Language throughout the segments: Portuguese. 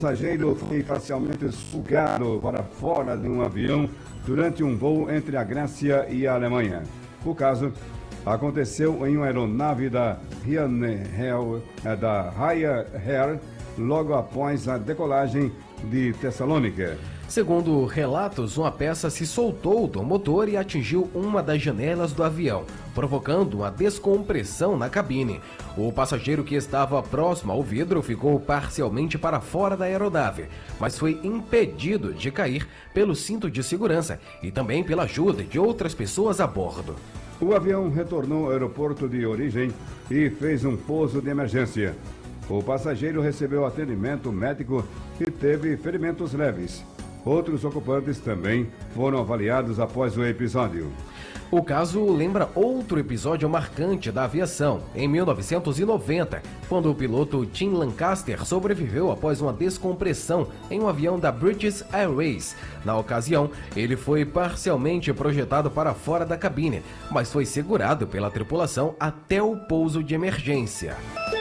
passageiro foi parcialmente sugado para fora de um avião durante um voo entre a Grécia e a Alemanha. O caso aconteceu em uma aeronave da Ryanair logo após a decolagem de Tessalônica. Segundo relatos, uma peça se soltou do motor e atingiu uma das janelas do avião, provocando uma descompressão na cabine. O passageiro que estava próximo ao vidro ficou parcialmente para fora da aeronave, mas foi impedido de cair pelo cinto de segurança e também pela ajuda de outras pessoas a bordo. O avião retornou ao aeroporto de origem e fez um pouso de emergência. O passageiro recebeu atendimento médico e teve ferimentos leves. Outros ocupantes também foram avaliados após o episódio. O caso lembra outro episódio marcante da aviação, em 1990, quando o piloto Tim Lancaster sobreviveu após uma descompressão em um avião da British Airways. Na ocasião, ele foi parcialmente projetado para fora da cabine, mas foi segurado pela tripulação até o pouso de emergência.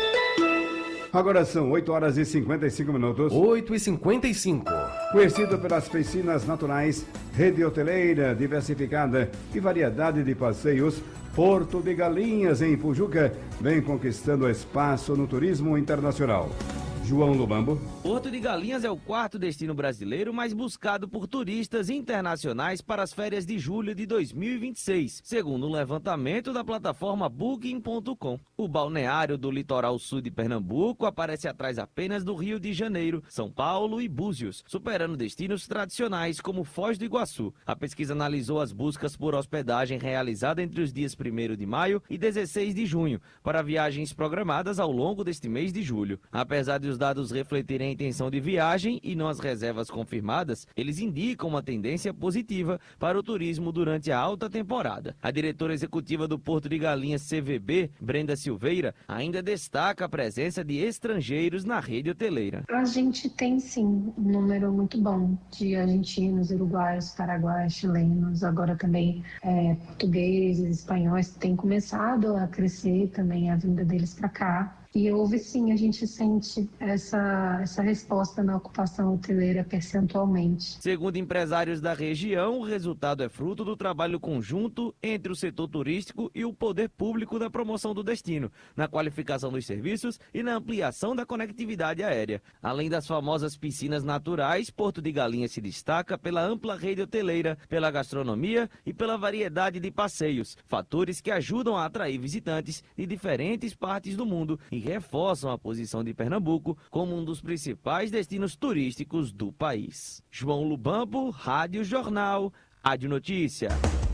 Agora são 8 horas e 55 minutos. 8h55. Conhecido pelas piscinas naturais, rede hoteleira diversificada e variedade de passeios, Porto de Galinhas, em Pujuca, vem conquistando espaço no turismo internacional. João Lubambo. Porto de Galinhas é o quarto destino brasileiro mais buscado por turistas internacionais para as férias de julho de 2026, segundo um levantamento da plataforma Booking.com. O balneário do litoral sul de Pernambuco aparece atrás apenas do Rio de Janeiro, São Paulo e Búzios, superando destinos tradicionais como Foz do Iguaçu. A pesquisa analisou as buscas por hospedagem realizada entre os dias 1º de maio e 16 de junho, para viagens programadas ao longo deste mês de julho. Apesar de os dados refletirem a intenção de viagem e não as reservas confirmadas, eles indicam uma tendência positiva para o turismo durante a alta temporada. A diretora executiva do Porto de Galinhas CVB, Brenda Silveira, ainda destaca a presença de estrangeiros na rede hoteleira. A gente tem sim um número muito bom de argentinos, uruguaios, paraguaios, chilenos, agora também portugueses, espanhóis, tem começado a crescer também a vinda deles para cá. E houve sim, a gente sente essa resposta na ocupação hoteleira percentualmente. Segundo empresários da região, o resultado é fruto do trabalho conjunto entre o setor turístico e o poder público da promoção do destino, na qualificação dos serviços e na ampliação da conectividade aérea. Além das famosas piscinas naturais, Porto de Galinhas se destaca pela ampla rede hoteleira, pela gastronomia e pela variedade de passeios, fatores que ajudam a atrair visitantes de diferentes partes do mundo e reforçam a posição de Pernambuco como um dos principais destinos turísticos do país. João Lubambo, Rádio Jornal, Rádio Notícia.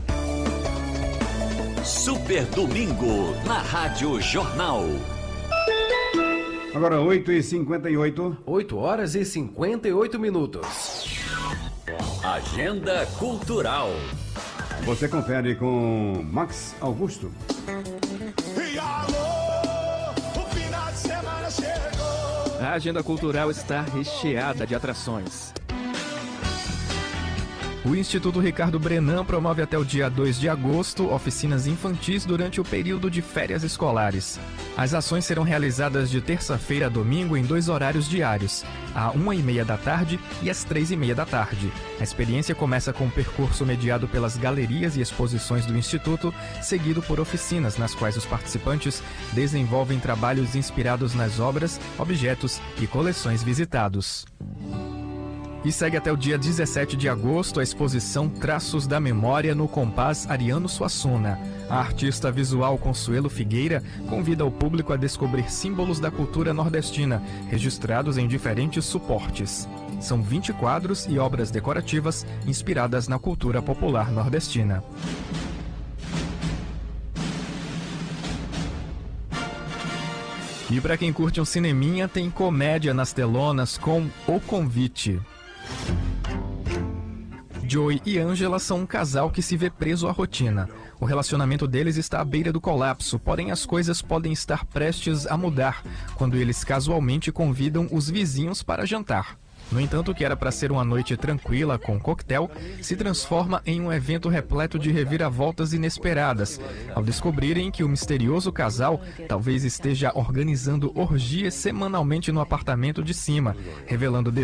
Super Domingo, na Rádio Jornal. Agora 8h58. 8 horas e 58 minutos. Agenda Cultural. Você confere com Max Augusto. A agenda cultural está recheada de atrações. O Instituto Ricardo Brenan promove até o dia 2 de agosto oficinas infantis durante o período de férias escolares. As ações serão realizadas de terça-feira a domingo em 2 horários diários, às 1h30 da tarde e às 3h30 da tarde. A experiência começa com um percurso mediado pelas galerias e exposições do Instituto, seguido por oficinas nas quais os participantes desenvolvem trabalhos inspirados nas obras, objetos e coleções visitados. E segue até o dia 17 de agosto a exposição Traços da Memória no Compás Ariano Suassuna. A artista visual Consuelo Figueira convida o público a descobrir símbolos da cultura nordestina, registrados em diferentes suportes. São 20 quadros e obras decorativas inspiradas na cultura popular nordestina. E para quem curte um cineminha, tem comédia nas telonas com O Convite. Joey e Angela são um casal que se vê preso à rotina. O relacionamento deles está à beira do colapso, porém as coisas podem estar prestes a mudar quando eles casualmente convidam os vizinhos para jantar. No entanto, o que era para ser uma noite tranquila com coquetel se transforma em um evento repleto de reviravoltas inesperadas, ao descobrirem que o misterioso casal talvez esteja organizando orgias semanalmente no apartamento de cima, revelando